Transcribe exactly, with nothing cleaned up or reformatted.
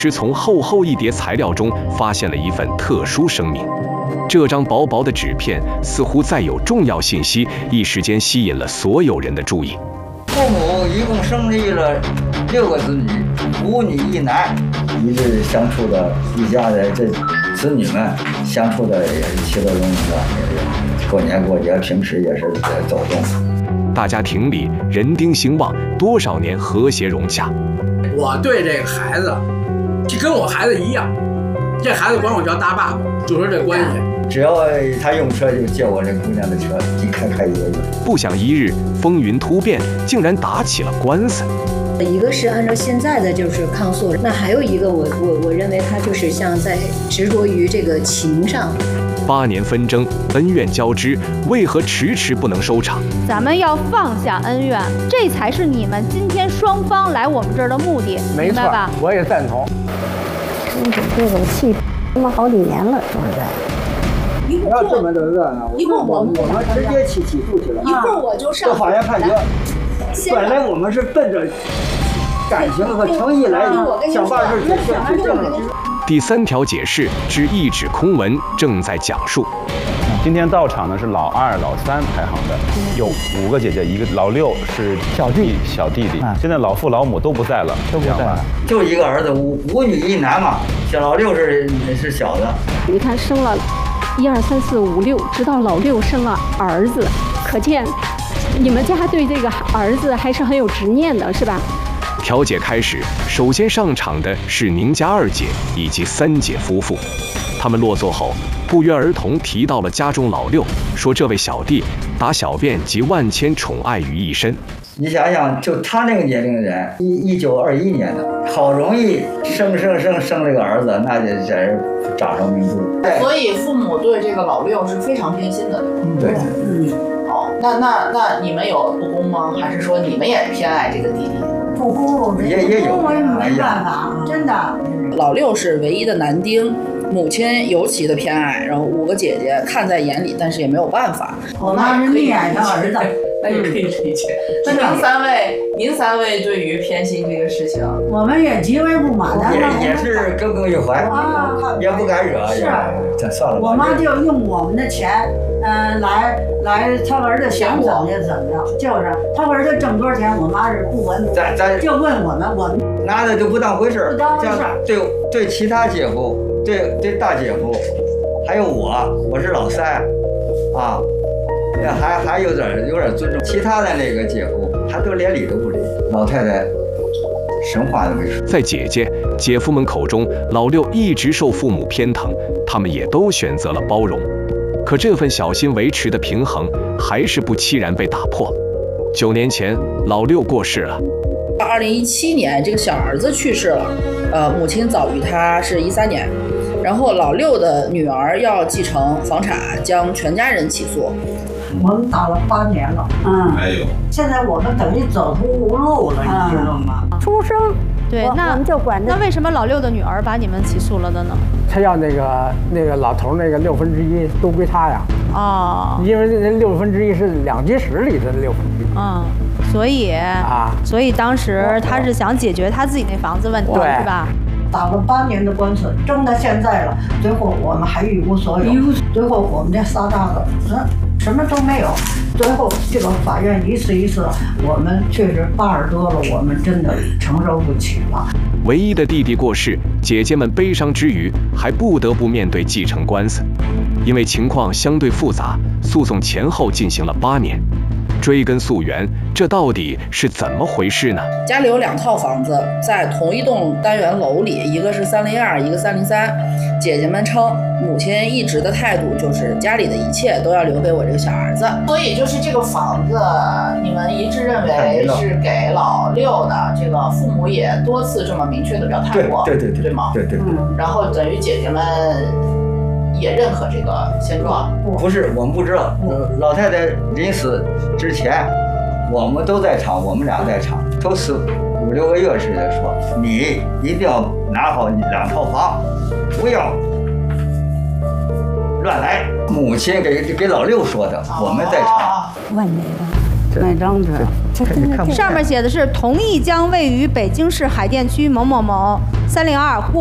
是从厚厚一叠材料中发现了一份特殊声明。这张薄薄的纸片似乎载有重要信息，一时间吸引了所有人的注意。 父母一共生育了六个子女，五女一男，一直相处的一家的这子女们相处的也是其乐融融的，也是过年过节，平时也是走动。 大家庭里人丁兴旺，多少年和谐融洽。 我对这个孩子，就跟我孩子一样，这孩子管我叫大爸爸，就说这关系。 只要他用车就借我这姑娘的车，一开开一个月。 不想一日风云突变，竟然打起了官司。 一个是按照现在的就是抗诉，那还有一个我我我认为他就是像在执着于这个情上。 八年纷争，恩怨交织，为何迟迟不能收场？ 咱们要放下恩怨，这才是你们今天双方来我们这儿的目的， 没错吧？我也赞同。 这种气他妈好几年了，说实在。 不要这么的热闹， 一会儿我们我们直接起起诉去了， 一会儿我就上到法院判决。本来我们是奔着感情和诚意来想办法解决解决的。 第三条解释之一纸空文正在讲述。 今天到场的是老二、老三排行的，有五个姐姐，一个老六是小弟小弟弟。现在老父老母都不在了， 都不在了， 就一个儿子，五五女一男嘛。小老六是是小的。 你看生了一二三四五六，直到老六生了儿子，可见你们家对这个儿子还是很有执念的，是吧？ 调解开始，首先上场的是宁家二姐以及三姐夫妇。他们落座后，不约而同提到了家中老六，说这位小弟打小便及万千宠爱于一身。 你想想，就他那个年龄的人，一一九二一年的，好容易生生生生了个儿子，那就真是掌上明珠。 所以父母对这个老六是非常偏心的， 对吧？ 对，嗯，哦，那那那你们有不公吗？还是说你们也偏爱这个弟弟？ 不公， 也也有， 我也没办法，真的。 老六是唯一的男丁，母亲尤其的偏爱，然后五个姐姐看在眼里，但是也没有办法。 我妈是溺爱他儿子， 那也可以理解。那您三位，您三位对于偏心这个事情， 我们也极为不满， 也也是耿耿于怀，啊，也不敢惹。 是， 这算了吧。 我妈就用我们的钱，嗯、呃，来来，他儿子想怎么就怎么着，就是他儿子挣多少钱，我妈是不问， 咱咱就问我们，我们拿的就不当回事儿， 不当回事儿。 对对，其他姐夫，对对大姐夫，还有我，我是老三，啊。还还有点有点尊重，其他的那个姐夫，他都连理都不理。老太太什么话都没说。 在姐姐、姐夫们口中，老六一直受父母偏疼，他们也都选择了包容。可这份小心维持的平衡，还是不期然被打破。九年前，老六过世了。 二零一七年，这个小儿子去世了，呃，母亲早于他是一三年。然后老六的女儿要继承房产，将全家人起诉。 我们打了八年了，嗯，没有。现在我们等于走投无路了，你知道吗？ 出生， 对，那我们就管那为什么老六的女儿把你们起诉了的呢？ 他要那个那个老头那个六分之一都归他呀。 哦。 因为那六分之一是两居室里的六分之一。 嗯，所以啊，所以当时他是想解决他自己那房子问题，是吧？ 打了八年的官司，争到现在了，最后我们还一无所有。最后我们这仨大子，嗯，什么都没有。最后这个法院一次一次，我们确实八耳朵了，我们真的承受不起了。 唯一的弟弟过世，姐姐们悲伤之余，还不得不面对继承官司。因为情况相对复杂，诉讼前后进行了八年。追根溯源，这到底是怎么回事呢？ 家里有两套房子，在同一栋单元楼里，一个是三零二，一个三零三。姐姐们称，母亲一直的态度就是家里的一切都要留给我这个小儿子。所以就是这个房子，你们一致认为是给老六的，这个父母也多次这么明确的表态过， 对对对对， 对吗？ 对对对。 嗯，然后等于姐姐们也认可这个现状。 不是，我们不知道。老太太临死之前，我们都在场，我们俩在场，头四五六个月似的说，你一定要拿好你两套房，不要乱来。母亲给给老六说的，我们在场。 万年的。 哪张纸？ 上面写的是同意将位于北京市海淀区某某某三零二或